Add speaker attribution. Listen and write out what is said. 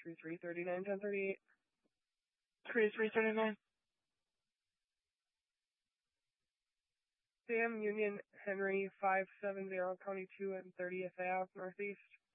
Speaker 1: 3339 1038.
Speaker 2: 3339.
Speaker 1: Sam Union Henry 570 County 2 and 30th Ave Northeast.